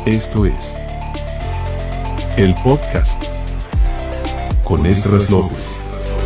Esto es el podcast con Esdras López.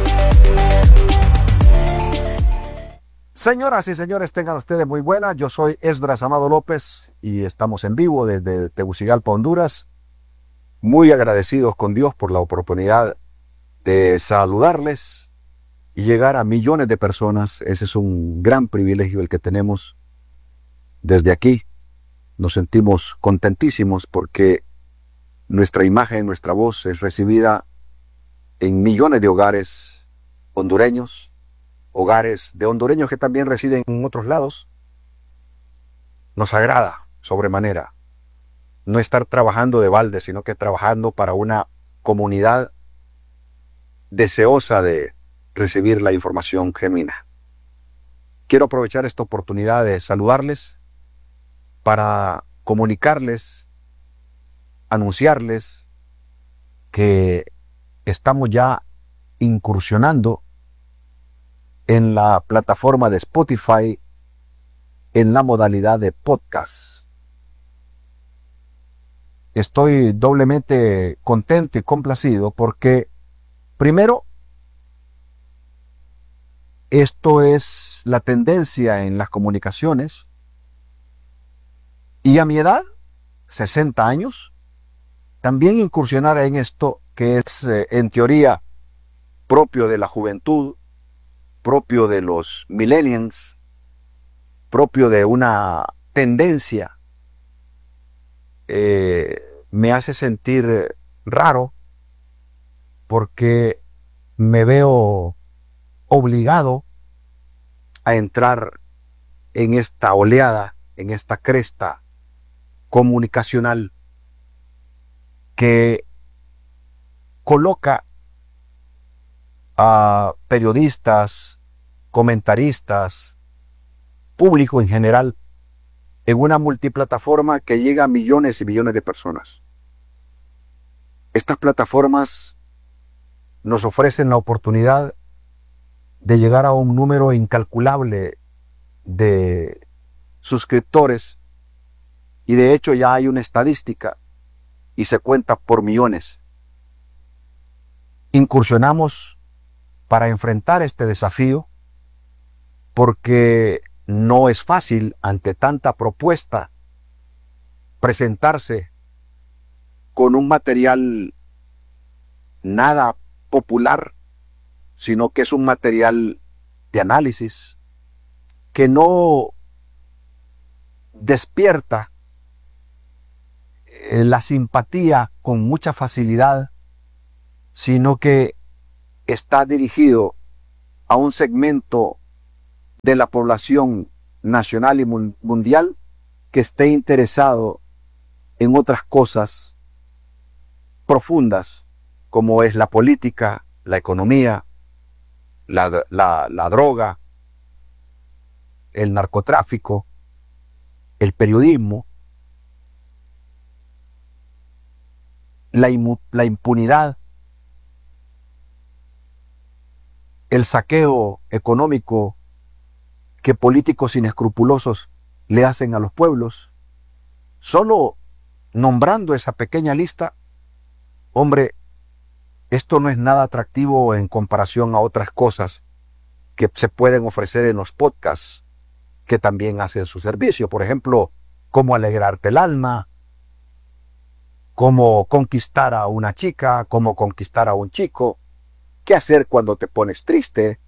Señoras y señores, tengan ustedes muy buenas. Yo soy Esdras Amado López y estamos en vivo desde Tegucigalpa, Honduras. Muy agradecidos con Dios por la oportunidad de saludarles y llegar a millones de personas. Ese es un gran privilegio el que tenemos desde aquí. Nos sentimos contentísimos porque nuestra imagen, nuestra voz es recibida en millones de hogares hondureños, hogares de hondureños que también residen en otros lados. Nos agrada sobremanera no estar trabajando de balde, sino que trabajando para una comunidad deseosa de recibir la información genuina. Quiero aprovechar esta oportunidad de saludarles para comunicarles, anunciarles que estamos ya incursionando en la plataforma de Spotify en la modalidad de podcast. Estoy doblemente contento y complacido porque, primero, esto es la tendencia en las comunicaciones y a mi edad, 60 años, también incursionar en esto que es en teoría propio de la juventud, propio de los millennials, propio de una tendencia, me hace sentir raro porque me veo obligado a entrar en esta oleada, en esta cresta comunicacional que coloca a periodistas, comentaristas, público en general, en una multiplataforma que llega a millones y millones de personas. Estas plataformas nos ofrecen la oportunidad de llegar a un número incalculable de suscriptores y de hecho ya hay una estadística y se cuenta por millones. Incursionamos para enfrentar este desafío porque no es fácil ante tanta propuesta presentarse con un material nada popular, sino que es un material de análisis que no despierta la simpatía con mucha facilidad, sino que está dirigido a un segmento de la población nacional y mundial que esté interesado en otras cosas profundas, como es la política, la economía, la droga, el narcotráfico, el periodismo, la impunidad, el saqueo económico que políticos inescrupulosos le hacen a los pueblos. Solo nombrando esa pequeña lista, hombre, esto no es nada atractivo en comparación a otras cosas que se pueden ofrecer en los podcasts que también hacen su servicio. Por ejemplo, cómo alegrarte el alma, cómo conquistar a una chica, cómo conquistar a un chico, qué hacer cuando te pones triste,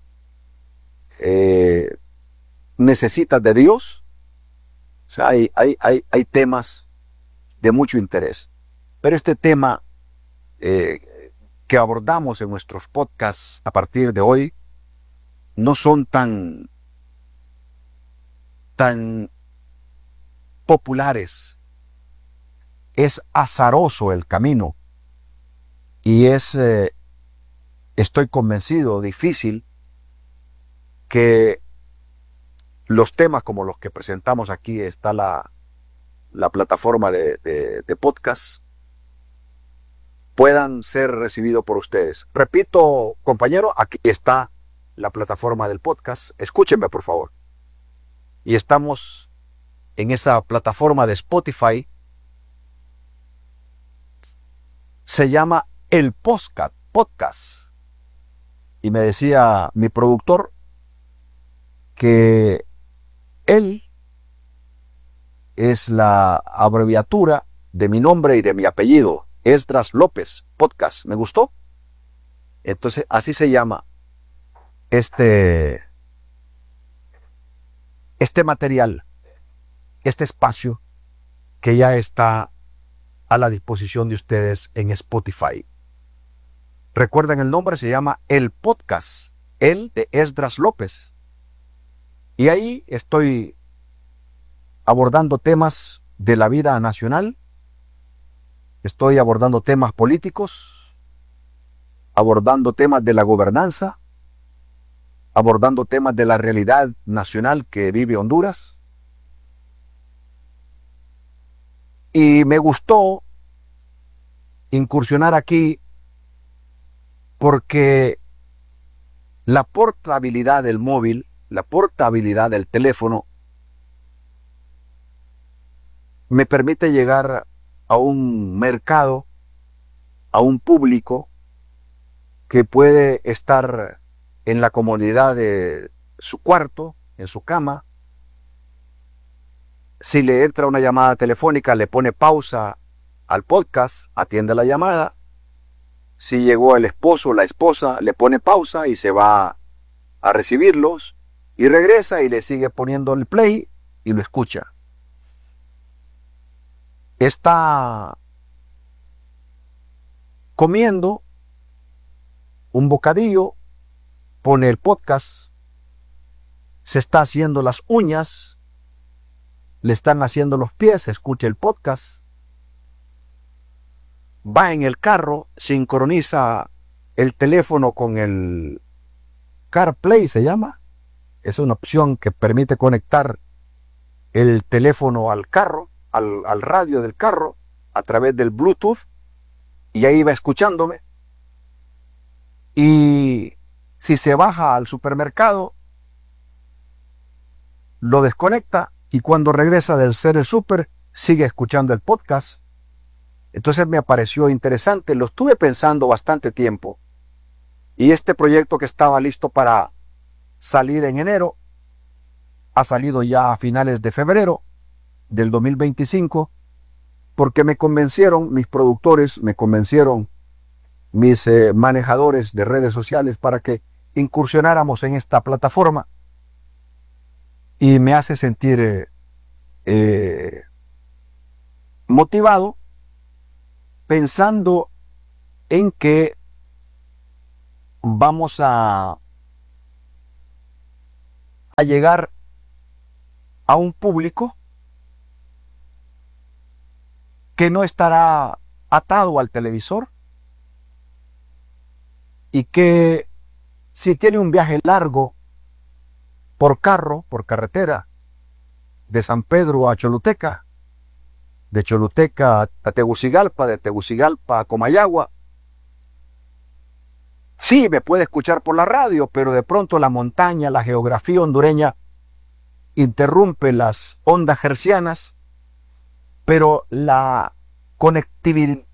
necesitas de Dios. O sea, hay temas de mucho interés. Pero este tema que abordamos en nuestros podcasts a partir de hoy no son tan populares. Es azaroso el camino y estoy convencido, difícil que los temas como los que presentamos aquí, está la plataforma de podcast, puedan ser recibidos por ustedes. Repito, compañero, aquí está la plataforma del podcast. Escúchenme, por favor. Y estamos en esa plataforma de Spotify se llama el podcast. Y me decía mi productor que él es la abreviatura de mi nombre y de mi apellido, Esdras López, podcast. ¿Me gustó? Entonces, así se llama este material, este espacio que ya está a la disposición de ustedes en Spotify. Recuerden, el nombre se llama El Podcast, el de Esdras López. Y ahí estoy abordando temas de la vida nacional, estoy abordando temas políticos, abordando temas de la gobernanza, abordando temas de la realidad nacional que vive Honduras. Y me gustó incursionar aquí porque la portabilidad del móvil, la portabilidad del teléfono, me permite llegar a un mercado, a un público que puede estar en la comodidad de su cuarto, en su cama. Si le entra una llamada telefónica, le pone pausa al podcast, atiende la llamada. Si llegó el esposo o la esposa, le pone pausa y se va a recibirlos y regresa y le sigue poniendo el play y lo escucha. Está comiendo un bocadillo, pone el podcast, se está haciendo las uñas, le están haciendo los pies, escucha el podcast, va en el carro, sincroniza el teléfono con el CarPlay, se llama. Es una opción que permite conectar el teléfono al carro, al radio del carro, a través del Bluetooth, y ahí va escuchándome. Y si se baja al supermercado, lo desconecta y cuando regresa del ser el súper, sigue escuchando el podcast. Entonces me pareció interesante, lo estuve pensando bastante tiempo. Y este proyecto que estaba listo para salir en enero, ha salido ya a finales de febrero del 2025, porque me convencieron mis productores, me convencieron mis manejadores de redes sociales para que incursionáramos en esta plataforma. Y me hace sentir motivado, pensando en que vamos a llegar a un público que no estará atado al televisor y que si tiene un viaje largo por carro, por carretera, de San Pedro a Choluteca, de Choluteca a Tegucigalpa, de Tegucigalpa a Comayagua, sí, me puede escuchar por la radio, pero de pronto la montaña, la geografía hondureña interrumpe las ondas hercianas, pero la conectividad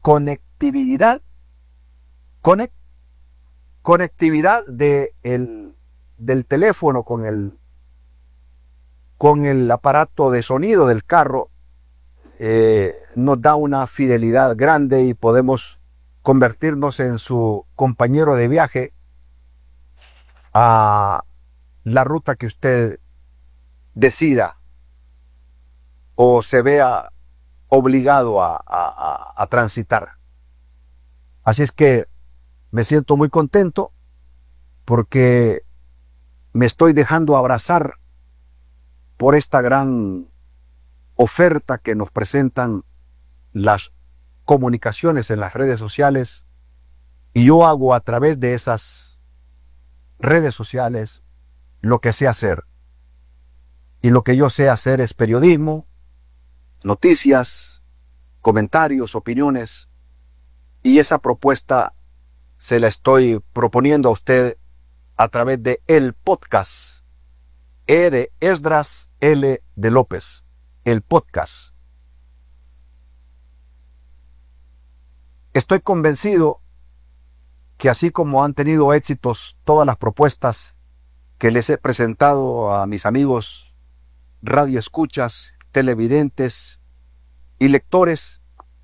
del teléfono con el aparato de sonido del carro nos da una fidelidad grande y podemos convertirnos en su compañero de viaje a la ruta que usted decida o se vea obligado a transitar. Así es que me siento muy contento porque me estoy dejando abrazar por esta gran oferta que nos presentan las comunicaciones en las redes sociales, y yo hago a través de esas redes sociales lo que sé hacer. Y lo que yo sé hacer es periodismo, noticias, comentarios, opiniones, y esa propuesta se la estoy proponiendo a usted a través de el podcast, E de Esdras, L de López, el podcast. Estoy convencido que así como han tenido éxitos todas las propuestas que les he presentado a mis amigos radioescuchas, televidentes y lectores,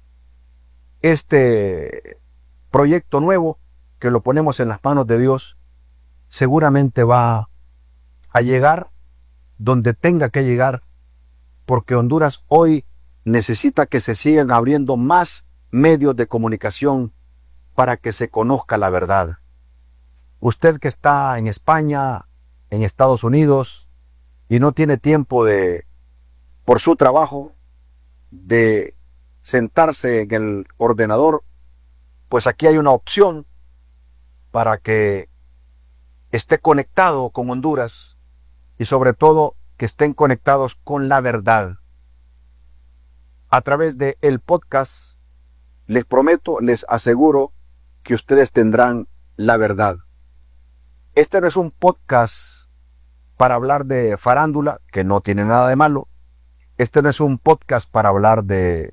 este proyecto nuevo que lo ponemos en las manos de Dios seguramente va a llegar donde tenga que llegar, porque Honduras hoy necesita que se sigan abriendo más medios de comunicación para que se conozca la verdad. Usted que está en España, en Estados Unidos, y no tiene tiempo por su trabajo, de sentarse en el ordenador, pues aquí hay una opción para que esté conectado con Honduras y sobre todo que estén conectados con la verdad. A través de el podcast, les prometo, les aseguro que ustedes tendrán la verdad. Este no es un podcast para hablar de farándula, que no tiene nada de malo. Este no es un podcast para hablar de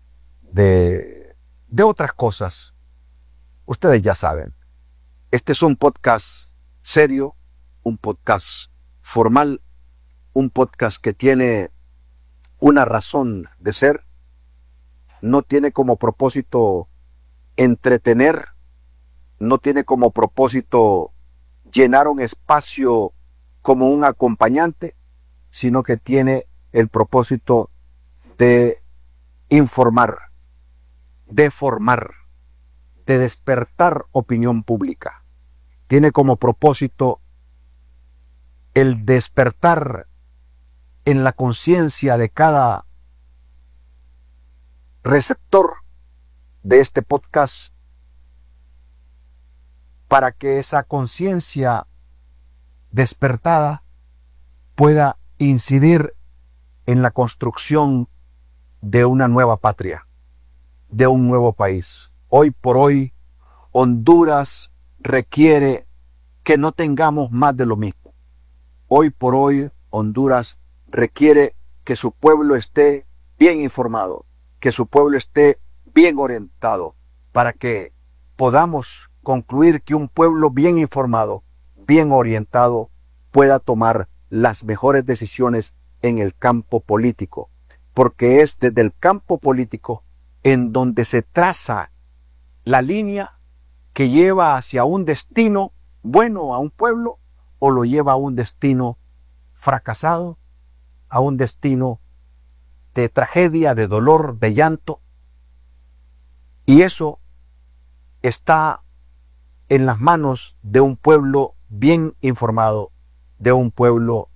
otras cosas. Ustedes ya saben. Este es un podcast serio, un podcast formal, un podcast que tiene una razón de ser. No tiene como propósito entretener, no tiene como propósito llenar un espacio como un acompañante, sino que tiene el propósito de informar, de formar, de despertar opinión pública. Tiene como propósito el despertar en la conciencia de cada receptor de este podcast, para que esa conciencia despertada pueda incidir en la construcción de una nueva patria, de un nuevo país. Hoy por hoy, Honduras requiere que no tengamos más de lo mismo. Hoy por hoy, Honduras requiere que su pueblo esté bien informado, que su pueblo esté bien orientado, para que podamos concluir que un pueblo bien informado, bien orientado, pueda tomar las mejores decisiones en el campo político, porque es desde el campo político en donde se traza la línea que lleva hacia un destino bueno a un pueblo o lo lleva a un destino fracasado, a un destino de tragedia, de dolor, de llanto. Y eso está en las manos de un pueblo bien informado, de un pueblo